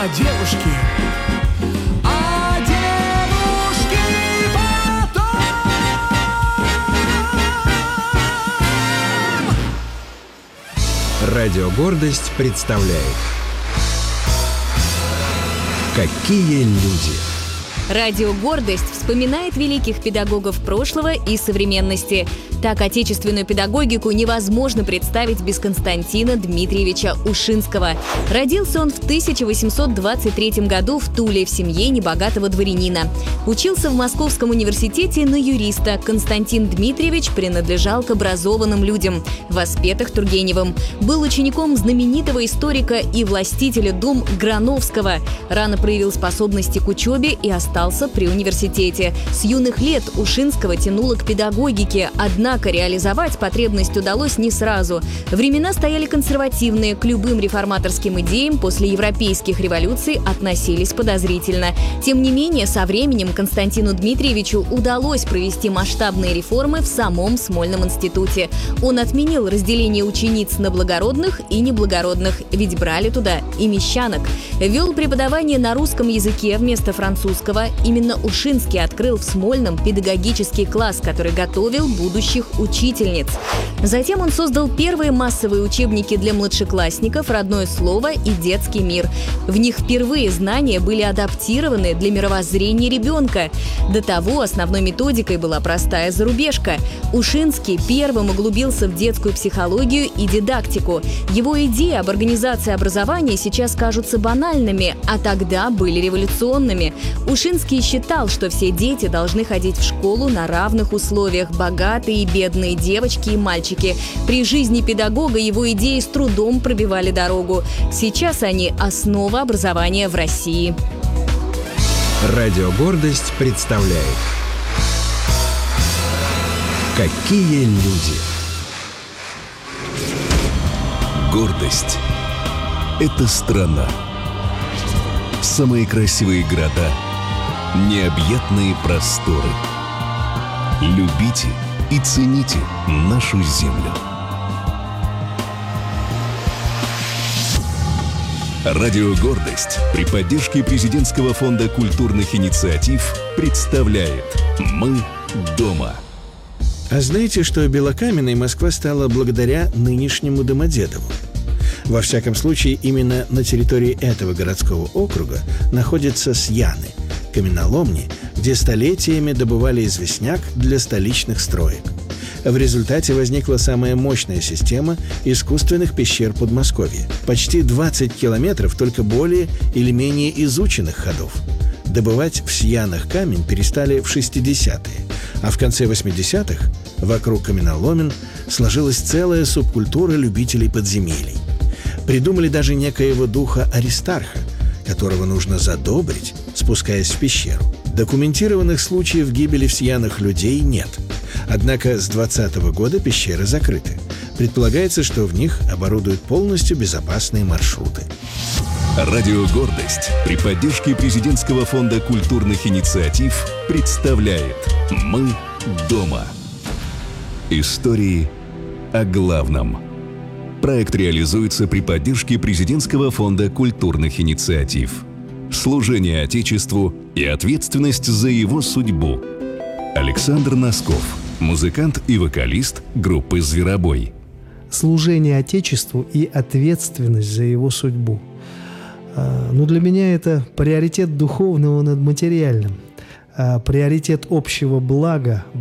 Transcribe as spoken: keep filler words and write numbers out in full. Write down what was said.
а девушки, а девушки потом. Радио «Гордость» представляет «Какие люди». Радио «Гордость» вспоминает великих педагогов прошлого и современности. Так, отечественную педагогику невозможно представить без Константина Дмитриевича Ушинского. Родился он в тысяча восемьсот двадцать третьем году в Туле в семье небогатого дворянина. Учился в Московском университете на юриста. Константин Дмитриевич принадлежал к образованным людям, воспетых Тургеневым. Был учеником знаменитого историка и властителя дум Грановского. Рано проявил способности к учебе и остался при университете. С юных лет Ушинского тянуло к педагогике, однако Однако реализовать потребность удалось не сразу. Времена стояли консервативные, к любым реформаторским идеям после европейских революций относились подозрительно. Тем не менее, со временем Константину Дмитриевичу удалось провести масштабные реформы в самом Смольном институте. Он отменил разделение учениц на благородных и неблагородных, ведь брали туда и мещанок. Вел преподавание на русском языке вместо французского. Именно Ушинский открыл в Смольном педагогический класс, который готовил будущих учительниц. Затем он создал первые массовые учебники для младшеклассников «Родное слово» и «Детский мир». В них впервые знания были адаптированы для мировоззрения ребенка. До того основной методикой была простая зарубежка. Ушинский первым углубился в детскую психологию и дидактику. Его идеи об организации образования сейчас кажутся банальными, а тогда были революционными. Ушинский считал, что все дети должны ходить в школу на равных условиях, богатые и бедные девочки и мальчики. При жизни педагога его идеи с трудом пробивали дорогу. Сейчас они – основа образования в России. Радио «Гордость» представляет «Какие люди». Гордость – это страна. Самые красивые города, необъятные просторы. Любите и цените нашу землю. Радио «Гордость» при поддержке Президентского фонда культурных инициатив представляет «Мы дома». А знаете, что белокаменной Москва стала благодаря нынешнему Домодедову? Во всяком случае, именно на территории этого городского округа находятся Сьяны – каменоломни, где столетиями добывали известняк для столичных строек. В результате возникла самая мощная система искусственных пещер Подмосковья. Почти двадцать километров только более или менее изученных ходов. Добывать в Сьянах камень перестали в шестидесятые, а в конце восьмидесятых вокруг каменоломен сложилась целая субкультура любителей подземелий. Придумали даже некоего духа Аристарха, которого нужно задобрить, спускаясь в пещеру. Документированных случаев гибели в Сьянах людей нет. Однако с двадцатого года пещеры закрыты. Предполагается, что в них оборудуют полностью безопасные маршруты. Радио «Гордость» при поддержке Президентского фонда культурных инициатив представляет «Мы дома». Истории о главном. Проект реализуется при поддержке Президентского фонда культурных инициатив. Служение Отечеству и ответственность за его судьбу. Александр Носков, музыкант и вокалист группы «Зверобой». Служение Отечеству и ответственность за его судьбу. Ну, для меня это приоритет духовного над материальным, приоритет общего блага